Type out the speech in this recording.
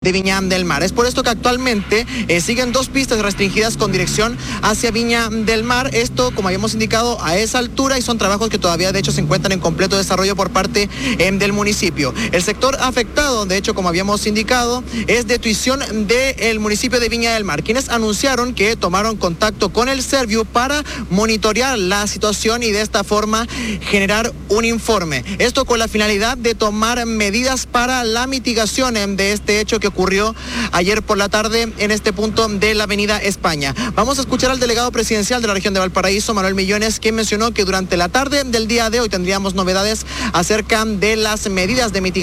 de Viña del Mar. Es por esto que actualmente siguen 2 pistas restringidas con dirección hacia Viña del Mar. Esto, como habíamos indicado, a esa altura, y son trabajos que todavía de hecho se encuentran en completo desarrollo por parte del municipio. El sector afectado, de hecho, como habíamos indicado, es de Tuición del municipio de Viña del Mar, quienes anunciaron que tomaron contacto con el Serviu para monitorear la situación y de esta forma generar un informe. Esto con la finalidad de tomar medidas para la mitigación de este hecho que ocurrió ayer por la tarde en este punto de la avenida España. Vamos a escuchar al delegado presidencial de la región de Valparaíso, Manuel Millones, quien mencionó que durante la tarde del día de hoy tendríamos novedades acerca de las medidas de mitigación